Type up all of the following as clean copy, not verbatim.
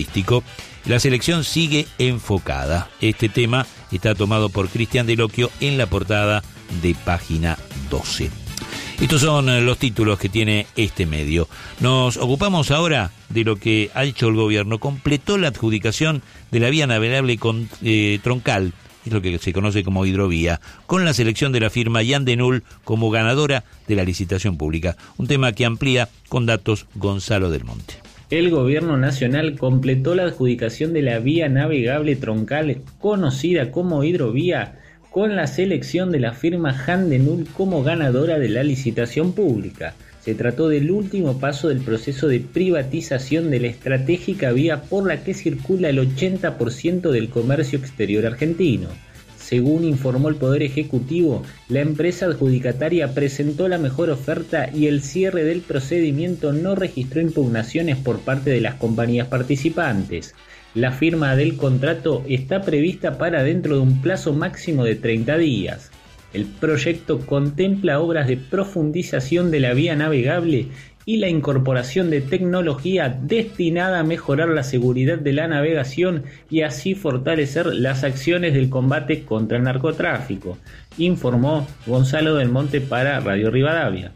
La selección sigue enfocada. Este tema está tomado por Cristian Delocchio en la portada de Página 12. Estos son los títulos que tiene este medio. Nos ocupamos ahora de lo que ha hecho el gobierno. Completó la adjudicación de la vía navegable troncal, es lo que se conoce como hidrovía, con la selección de la firma Jan de Null como ganadora de la licitación pública. Un tema que amplía con datos Gonzalo del Monte. El gobierno nacional completó la adjudicación de la vía navegable troncal, conocida como hidrovía, con la selección de la firma Jan de Null como ganadora de la licitación pública. Se trató del último paso del proceso de privatización de la estratégica vía por la que circula el 80% del comercio exterior argentino. Según informó el Poder Ejecutivo, la empresa adjudicataria presentó la mejor oferta y el cierre del procedimiento no registró impugnaciones por parte de las compañías participantes. La firma del contrato está prevista para dentro de un plazo máximo de 30 días. El proyecto contempla obras de profundización de la vía navegable y la incorporación de tecnología destinada a mejorar la seguridad de la navegación y así fortalecer las acciones del combate contra el narcotráfico, informó Gonzalo del Monte para Radio Rivadavia.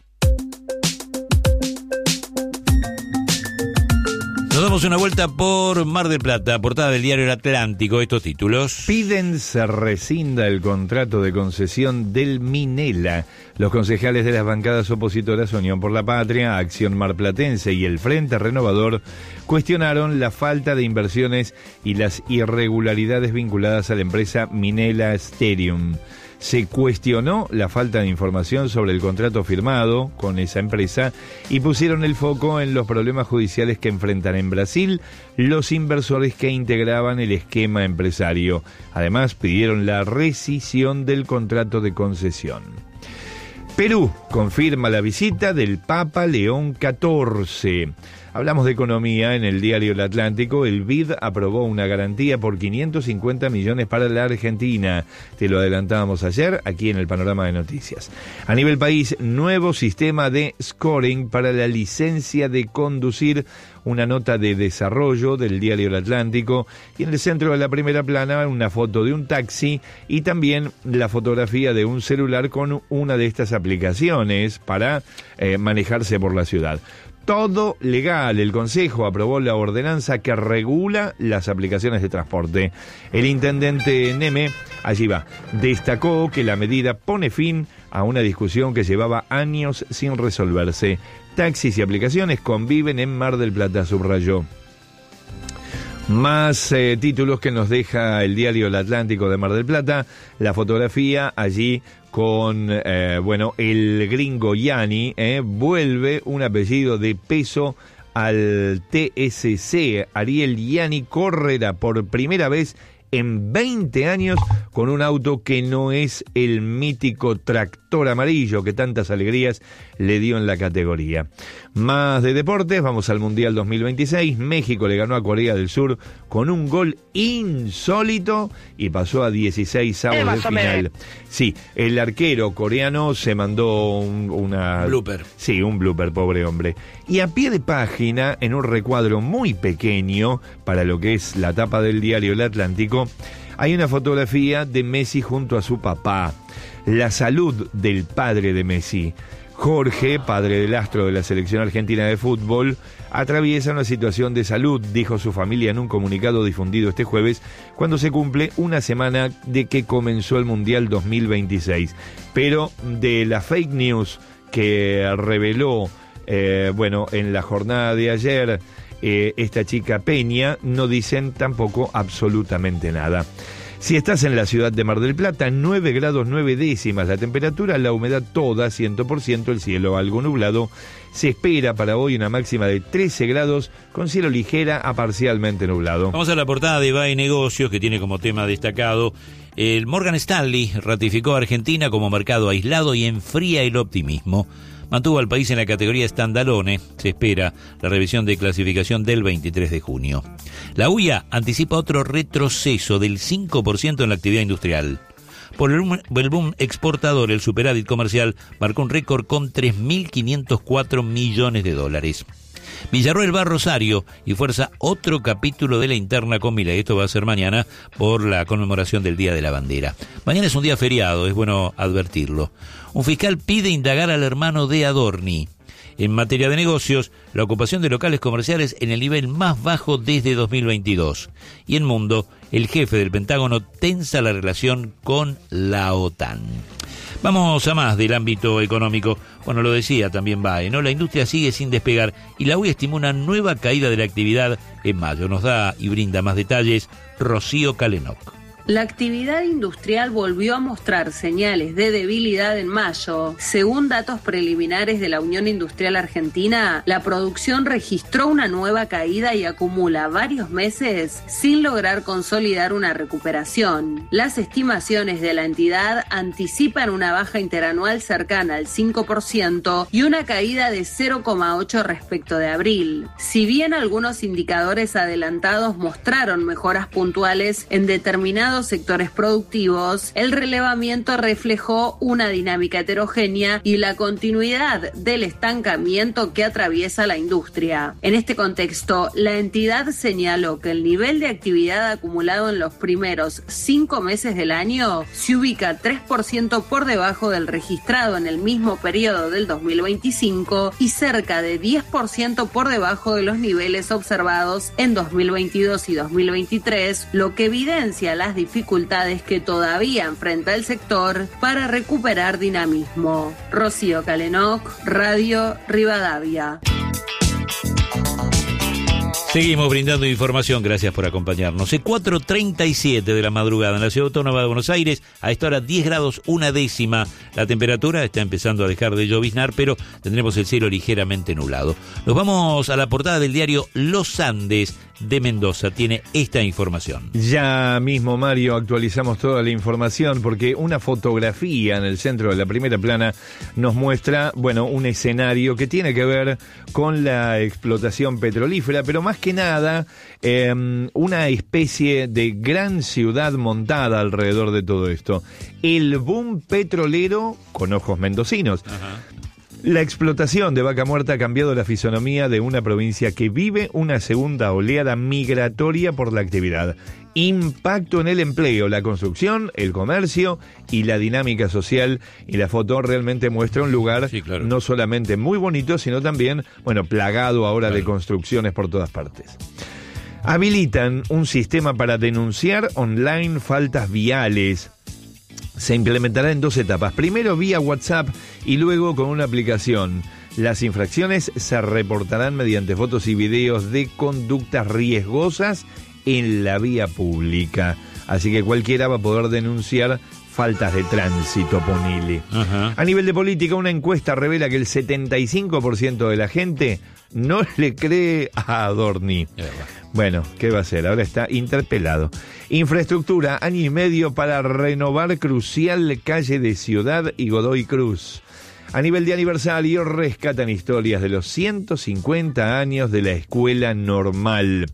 Nos damos una vuelta por Mar del Plata, portada del diario El Atlántico, estos títulos. Piden se rescinda el contrato de concesión del Minela. Los concejales de las bancadas opositoras Unión por la Patria, Acción Marplatense y el Frente Renovador cuestionaron la falta de inversiones y las irregularidades vinculadas a la empresa Minela Sterium. Se cuestionó la falta de información sobre el contrato firmado con esa empresa y pusieron el foco en los problemas judiciales que enfrentan en Brasil los inversores que integraban el esquema empresario. Además, pidieron la rescisión del contrato de concesión. Perú confirma la visita del Papa León XIV. Hablamos de economía en el diario El Atlántico. El BID aprobó una garantía por 550 millones para la Argentina. Te lo adelantábamos ayer aquí en el Panorama de Noticias. A nivel país, nuevo sistema de scoring para la licencia de conducir. Una nota de desarrollo del diario El Atlántico. Y en el centro de la primera plana, una foto de un taxi y también la fotografía de un celular con una de estas aplicaciones para manejarse por la ciudad. Todo legal. El Consejo aprobó la ordenanza que regula las aplicaciones de transporte. El intendente Neme, allí va, destacó que la medida pone fin a una discusión que llevaba años sin resolverse. Taxis y aplicaciones conviven en Mar del Plata, subrayó. Más títulos que nos deja el diario El Atlántico de Mar del Plata. La fotografía allí con, el gringo Yanni, vuelve un apellido de peso al TSC. Ariel Yanni correrá por primera vez en 20 años con un auto que no es el mítico tractor amarillo que tantas alegrías le dio en la categoría. Más de deportes, vamos al Mundial 2026. México le ganó a Corea del Sur con un gol insólito y pasó a 16 avos de final. Sí, el arquero coreano se mandó una blooper. Sí, un blooper, pobre hombre. Y a pie de página, en un recuadro muy pequeño para lo que es la tapa del diario El Atlántico, hay una fotografía de Messi junto a su papá. La salud del padre de Messi. Jorge, padre del astro de la selección argentina de fútbol, atraviesa una situación de salud, dijo su familia en un comunicado difundido este jueves, cuando se cumple una semana de que comenzó el Mundial 2026. Pero de la fake news que reveló, en la jornada de ayer, esta chica Peña, no dicen tampoco absolutamente nada. Si estás en la ciudad de Mar del Plata, 9 grados 9 décimas la temperatura, la humedad toda, 100%, el cielo algo nublado. Se espera para hoy una máxima de 13 grados con cielo ligera a parcialmente nublado. Vamos a la portada de BAE Negocios, que tiene como tema destacado: el Morgan Stanley ratificó a Argentina como mercado aislado y enfría el optimismo. Mantuvo al país en la categoría standalone. Se espera la revisión de clasificación del 23 de junio. La UIA anticipa otro retroceso del 5% en la actividad industrial. Por el boom exportador, el superávit comercial marcó un récord con $3.504 millones. Villarroel va a Rosario y fuerza otro capítulo de la interna con Milei. Esto va a ser mañana por la conmemoración del Día de la Bandera. Mañana es un día feriado, es bueno advertirlo. Un fiscal pide indagar al hermano de Adorni. En materia de negocios, la ocupación de locales comerciales en el nivel más bajo desde 2022. Y en mundo, el jefe del Pentágono tensa la relación con la OTAN. Vamos a más del ámbito económico. Bueno, lo decía también BAE, ¿no? La industria sigue sin despegar y la UI estima una nueva caída de la actividad en mayo. Nos da y brinda más detalles Rocío Calenoc. La actividad industrial volvió a mostrar señales de debilidad en mayo. Según datos preliminares de la Unión Industrial Argentina, la producción registró una nueva caída y acumula varios meses sin lograr consolidar una recuperación. Las estimaciones de la entidad anticipan una baja interanual cercana al 5% y una caída de 0,8% respecto de abril. Si bien algunos indicadores adelantados mostraron mejoras puntuales en determinados sectores productivos, el relevamiento reflejó una dinámica heterogénea y la continuidad del estancamiento que atraviesa la industria. En este contexto, la entidad señaló que el nivel de actividad acumulado en los primeros 5 meses del año se ubica 3% por debajo del registrado en el mismo periodo del 2025 y cerca de 10% por debajo de los niveles observados en 2022 y 2023, lo que evidencia las dificultades que todavía enfrenta el sector para recuperar dinamismo. Rocío Calenoc, Radio Rivadavia. Seguimos brindando información, gracias por acompañarnos. 4:37 de la madrugada en la Ciudad Autónoma de Buenos Aires, a esta hora 10 grados 1 la temperatura, está empezando a dejar de lloviznar, pero tendremos el cielo ligeramente nublado. Nos vamos a la portada del diario Los Andes de Mendoza, tiene esta información. Ya mismo, Mario, actualizamos toda la información porque una fotografía en el centro de la primera plana nos muestra, un escenario que tiene que ver con la explotación petrolífera, pero más que nada una especie de gran ciudad montada alrededor de todo esto. El boom petrolero con ojos mendocinos. Ajá. La explotación de Vaca Muerta ha cambiado la fisonomía de una provincia que vive una segunda oleada migratoria por la actividad. Impacto en el empleo, la construcción, el comercio y la dinámica social. Y la foto realmente muestra un lugar no solamente muy bonito, sino también, plagado ahora de construcciones por todas partes. Habilitan un sistema para denunciar online faltas viales. Se implementará en 2 etapas, primero vía WhatsApp y luego con una aplicación. Las infracciones se reportarán mediante fotos y videos de conductas riesgosas en la vía pública. Así que cualquiera va a poder denunciar faltas de tránsito, ponele. Ajá. A nivel de política, una encuesta revela que el 75% de la gente no le cree a Adorni. Bueno, ¿qué va a hacer? Ahora está interpelado. Infraestructura, año y medio para renovar crucial calle de Ciudad y Godoy Cruz. A nivel de aniversario, rescatan historias de los 150 años de la Escuela Normal.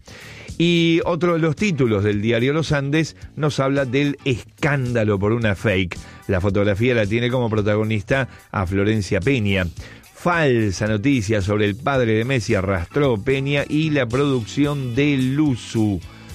Y otro de los títulos del diario Los Andes nos habla del escándalo por una fake. La fotografía la tiene como protagonista a Florencia Peña. Falsa noticia sobre el padre de Messi arrastró Peña y la producción de Luzu.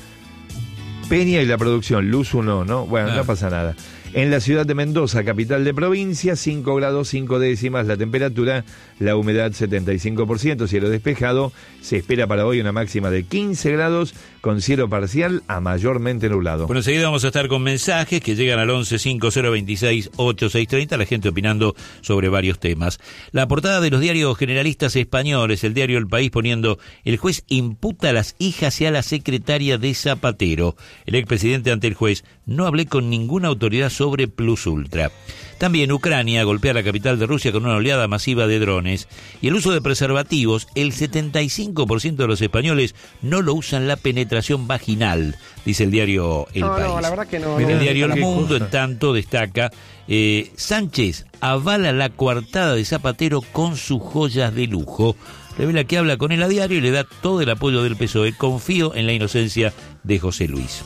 Peña y la producción, Luzu no. Bueno, no pasa nada. En la ciudad de Mendoza, capital de provincia, 5 grados 5 décimas la temperatura, la humedad 75%, cielo despejado. Se espera para hoy una máxima de 15 grados con cielo parcial a mayormente nublado. Bueno, enseguida vamos a estar con mensajes que llegan al 11 5026 8630, la gente opinando sobre varios temas. La portada de los diarios generalistas españoles, el diario El País poniendo: el juez imputa a las hijas y a la secretaria de Zapatero. El expresidente ante el juez: no hablé con ninguna autoridad sobre Plus Ultra. También Ucrania golpea la capital de Rusia con una oleada masiva de drones. Y el uso de preservativos, el 75% de los españoles no lo usan la penetración vaginal, dice el diario El País. No, la verdad que no. El diario El Mundo, en tanto, destaca: Sánchez avala la coartada de Zapatero con sus joyas de lujo. Revela que habla con él a diario y le da todo el apoyo del PSOE. Confío en la inocencia de José Luis.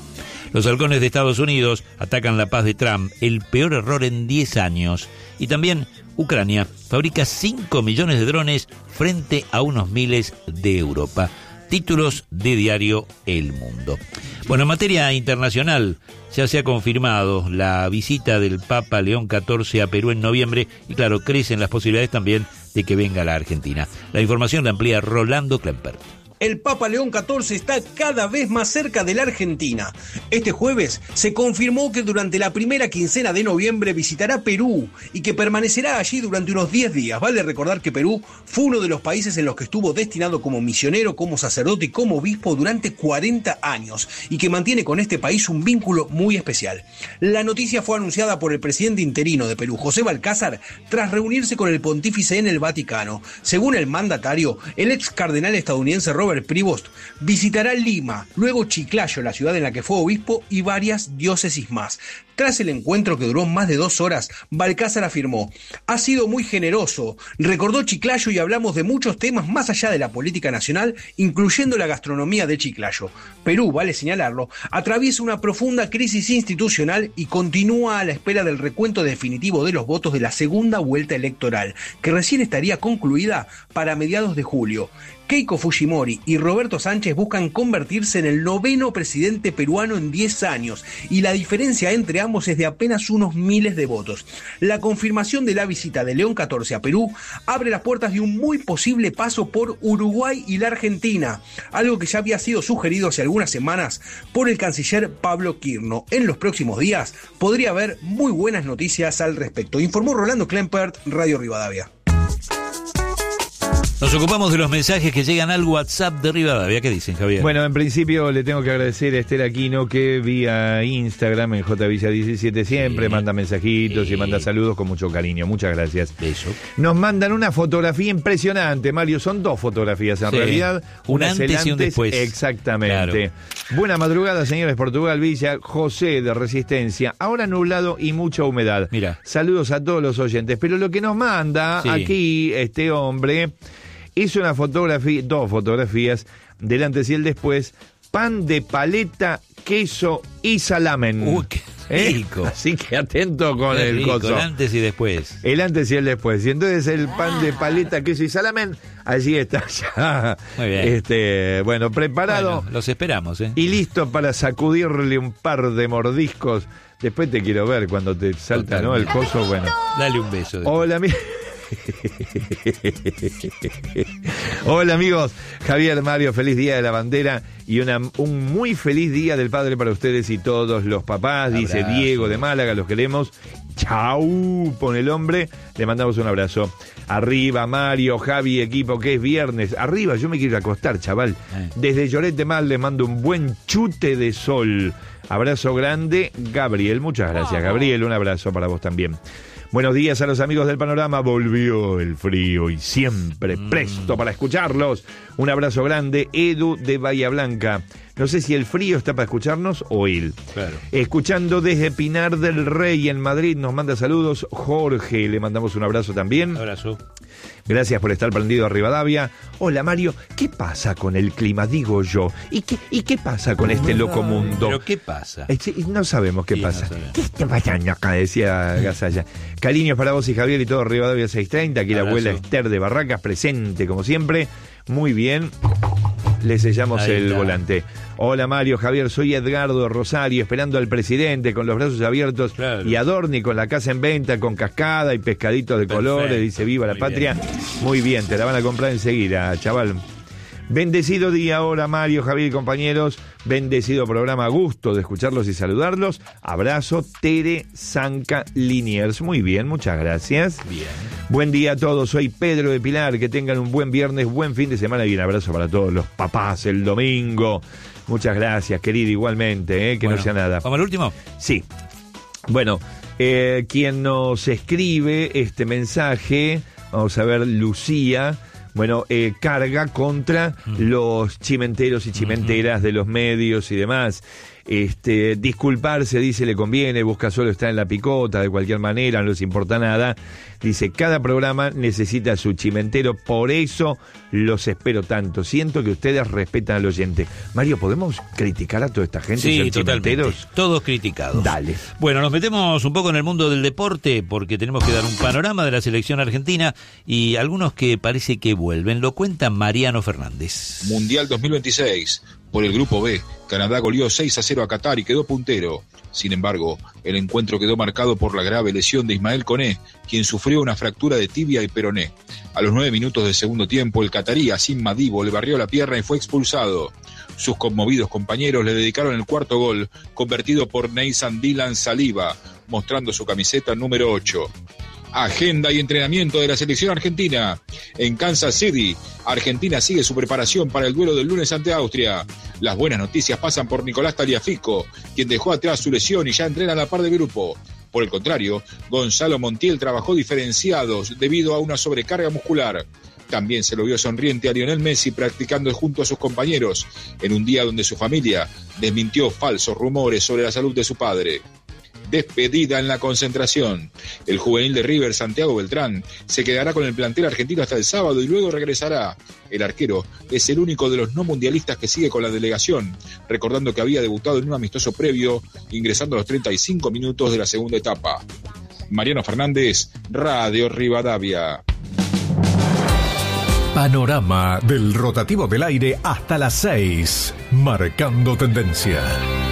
Los halcones de Estados Unidos atacan la paz de Trump, el peor error en 10 años. Y también Ucrania fabrica 5 millones de drones frente a unos miles de Europa. Títulos de diario El Mundo. Bueno, en materia internacional, ya se ha confirmado la visita del Papa León XIV a Perú en noviembre y claro, crecen las posibilidades también de que venga a la Argentina. La información la amplía Rolando Klempert. El Papa León XIV está cada vez más cerca de la Argentina. Este jueves se confirmó que durante la primera quincena de noviembre visitará Perú y que permanecerá allí durante unos 10 días. Vale recordar que Perú fue uno de los países en los que estuvo destinado como misionero, como sacerdote y como obispo durante 40 años y que mantiene con este país un vínculo muy especial. La noticia fue anunciada por el presidente interino de Perú, José Balcázar, tras reunirse con el pontífice en el Vaticano. Según el mandatario, el ex cardenal estadounidense Robert Prevost visitará Lima, luego Chiclayo, la ciudad en la que fue obispo, y varias diócesis más. Tras el encuentro que duró más de 2 horas, Balcázar afirmó: ha sido muy generoso, recordó Chiclayo y hablamos de muchos temas más allá de la política nacional, incluyendo la gastronomía de Chiclayo. Perú, vale señalarlo, atraviesa una profunda crisis institucional y continúa a la espera del recuento definitivo de los votos de la segunda vuelta electoral, que recién estaría concluida para mediados de julio. Keiko Fujimori y Roberto Sánchez buscan convertirse en el 9º presidente peruano en 10 años y la diferencia entre ambos es de apenas unos miles de votos. La confirmación de la visita de León XIV a Perú abre las puertas de un muy posible paso por Uruguay y la Argentina, algo que ya había sido sugerido hace algunas semanas por el canciller Pablo Quirno. En los próximos días podría haber muy buenas noticias al respecto, informó Rolando Klempert, Radio Rivadavia. Nos ocupamos de los mensajes que llegan al WhatsApp de Rivadavia. ¿Qué dicen, Javier? Bueno, en principio le tengo que agradecer a Esther Aquino que vía Instagram en JVilla17 siempre manda mensajitos y manda saludos con mucho cariño. Muchas gracias. Eso. Nos mandan una fotografía impresionante, Mario. Son 2 fotografías en realidad. Un antes y un después. Exactamente. Claro. Buena madrugada, señores. Portugal Villa, José de Resistencia. Ahora nublado y mucha humedad. Mira. Saludos a todos los oyentes. Pero lo que nos manda aquí este hombre es una fotografía, 2 fotografías del antes y el después. Pan de paleta, queso y salamen. Uy, qué rico. Así que atento con qué el rico, coso. el antes y después. El antes y el después. Y entonces el pan de paleta, queso y salamen, allí está ya. Muy bien. Bueno, preparado. Bueno, los esperamos, Y listo para sacudirle un par de mordiscos. Después te quiero ver cuando te salta, ¿no? El coso, bueno. Dale un beso. Hola, Hola amigos, Javier, Mario, feliz día de la bandera y un muy feliz día del padre para ustedes y todos los papás. Abrazo. Dice Diego de Málaga, los queremos. Chau, pone el hombre, le mandamos un abrazo. Arriba Mario, Javi, equipo, que es viernes. Arriba, yo me quiero acostar, chaval. Desde Lloret de Mar les mando un buen chute de sol. Abrazo grande, Gabriel. Muchas gracias, Gabriel, un abrazo para vos también. Buenos días a los amigos del panorama. Volvió el frío y siempre presto para escucharlos. Un abrazo grande, Edu de Bahía Blanca. No sé si el frío está para escucharnos o él. Claro. Escuchando desde Pinar del Rey en Madrid, nos manda saludos Jorge. Le mandamos un abrazo también. Abrazo. Gracias por estar prendido a Rivadavia. Hola Mario, ¿qué pasa con el clima? Digo yo. ¿Y qué pasa con este loco mundo? ¿Pero qué pasa? No sabemos qué pasa. No sabemos. ¿Qué está pasando acá? Decía Gasalla. Cariños para vos y Javier y todo Rivadavia 630. Aquí la Abrazo. abuela Esther de Barracas presente como siempre. Muy bien. Le sellamos Ahí el está. volante. Hola Mario, Javier, soy Edgardo Rosario, esperando al presidente con los brazos abiertos. Claro. Y Adorni con la casa en venta, con cascada y pescaditos de Perfecto. colores. Dice viva la Muy patria. bien. Muy bien, te la van a comprar enseguida, chaval. Bendecido día ahora, Mario, Javier y compañeros. Bendecido programa, gusto de escucharlos y saludarlos. Abrazo, Tere Zanca Liniers. Muy bien, muchas gracias. Bien. Buen día a todos, soy Pedro de Pilar. Que tengan un buen viernes, buen fin de semana y un abrazo para todos los papás el domingo. Muchas gracias, querido, igualmente, que Bueno, no sea nada. ¿Vamos al último? Sí. Bueno, quien nos escribe este mensaje, vamos a ver, Lucía. Bueno, carga contra los chimenteros y chimenteras de los medios y demás. Disculparse, dice, le conviene, busca solo estar en la picota, de cualquier manera, no les importa nada. Dice, cada programa necesita su chimentero, por eso los espero tanto. Siento que ustedes respetan al oyente. Mario, ¿podemos criticar a toda esta gente? Sí, totalmente. Chimenteros? Todos criticados. Dale. Bueno, nos metemos un poco en el mundo del deporte porque tenemos que dar un panorama de la selección argentina y algunos que parece que vuelven. Lo cuenta Mariano Fernández. Mundial 2026. Por el grupo B, Canadá goleó 6-0 a Qatar y quedó puntero. Sin embargo, el encuentro quedó marcado por la grave lesión de Ismael Koné, quien sufrió una fractura de tibia y peroné. A los 9 minutos del segundo tiempo, el catarí Asim Madibo le barrió la pierna y fue expulsado. Sus conmovidos compañeros le dedicaron el cuarto gol, convertido por Neyssan Dylan Saliba, mostrando su camiseta número 8. Agenda y entrenamiento de la selección argentina. En Kansas City, Argentina sigue su preparación para el duelo del lunes ante Austria. Las buenas noticias pasan por Nicolás Tagliafico, quien dejó atrás su lesión y ya entrena a la par de grupo. Por el contrario, Gonzalo Montiel trabajó diferenciado debido a una sobrecarga muscular. También se lo vio sonriente a Lionel Messi practicando junto a sus compañeros, en un día donde su familia desmintió falsos rumores sobre la salud de su padre. Despedida en la concentración. El juvenil de River, Santiago Beltrán, se quedará con el plantel argentino hasta el sábado y luego regresará. El arquero es el único de los no mundialistas que sigue con la delegación, recordando que había debutado en un amistoso previo, ingresando a los 35 minutos de la segunda etapa. Mariano Fernández, Radio Rivadavia. Panorama del rotativo del aire hasta las 6, marcando tendencia.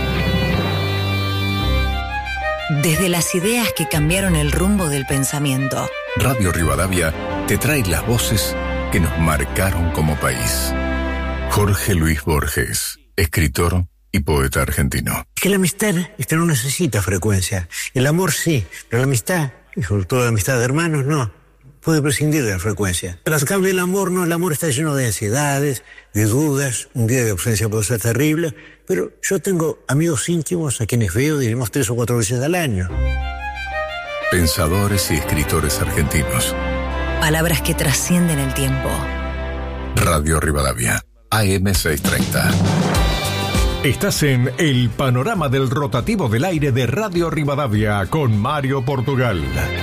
Desde las ideas que cambiaron el rumbo del pensamiento. Radio Rivadavia te trae las voces que nos marcaron como país. Jorge Luis Borges, escritor y poeta argentino. Que la amistad no necesita frecuencia. El amor sí, pero la amistad, y sobre todo la amistad de hermanos, no. Puede prescindir de la frecuencia. Pero a cambio el amor no, el amor está lleno de ansiedades, de dudas, un día de ausencia puede ser terrible, pero yo tengo amigos íntimos a quienes veo, diríamos, 3 o 4 veces al año. Pensadores y escritores argentinos. Palabras que trascienden el tiempo. Radio Rivadavia, AM 630. Estás en el panorama del rotativo del aire de Radio Rivadavia con Mario Portugal.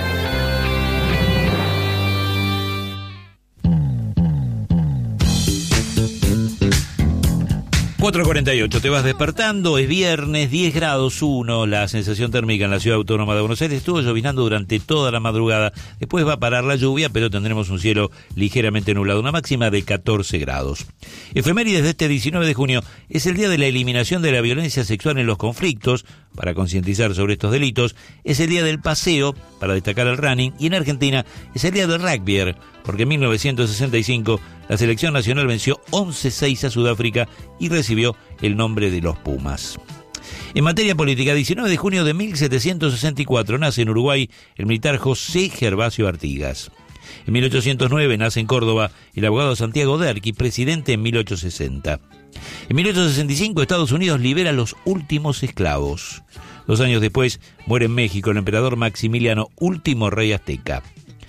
4:48, te vas despertando, es viernes, 10 grados 1, la sensación térmica en la Ciudad Autónoma de Buenos Aires. Estuvo llovinando durante toda la madrugada, después va a parar la lluvia, pero tendremos un cielo ligeramente nublado, una máxima de 14 grados. Efemérides de este 19 de junio, es el día de la eliminación de la violencia sexual en los conflictos, para concientizar sobre estos delitos, es el día del paseo, para destacar el running, y en Argentina es el día del rugby, porque en 1965 la selección nacional venció 11-6 a Sudáfrica y recibió el nombre de los Pumas. En materia política, 19 de junio de 1764 nace en Uruguay el militar José Gervasio Artigas. En 1809 nace en Córdoba el abogado Santiago Derqui, presidente en 1860. En 1865 Estados Unidos libera a los últimos esclavos. 2 años después muere en México el emperador Maximiliano, último rey azteca.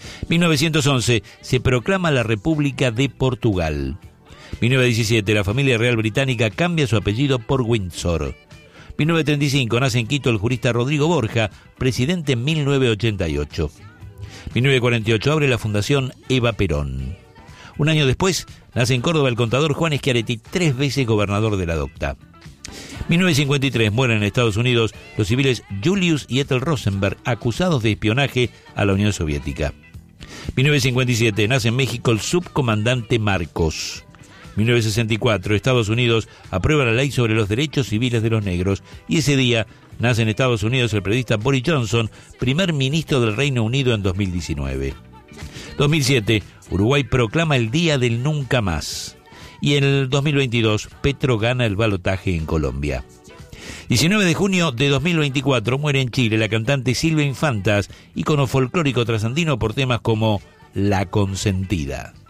1911 se proclama la República de Portugal. 1917 la familia real británica cambia su apellido por Windsor. 1935 nace en Quito el jurista Rodrigo Borja, presidente en 1988. 1948 abre la Fundación Eva Perón. Un año después nace en Córdoba el contador Juan Schiaretti, 3 veces gobernador de la Docta. 1953 mueren en Estados Unidos los civiles Julius y Ethel Rosenberg, acusados de espionaje a la Unión Soviética. 1957 nace en México el subcomandante Marcos. 1964 Estados Unidos aprueba la ley sobre los derechos civiles de los negros y ese día nace en Estados Unidos el periodista Boris Johnson, primer ministro del Reino Unido en 2019. 2007 Uruguay proclama el Día del Nunca Más. Y en el 2022, Petro gana el balotaje en Colombia. 19 de junio de 2024 muere en Chile la cantante Silvia Infantas, ícono folclórico trasandino por temas como La Consentida.